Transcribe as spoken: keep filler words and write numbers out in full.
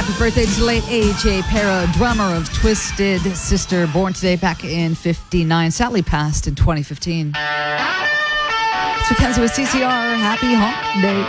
Happy birthday to the late A J Pero, drummer of Twisted Sister, born today back in fifty-nine. Sadly passed in twenty fifteen. So Kenzie with C C R, happy honk day.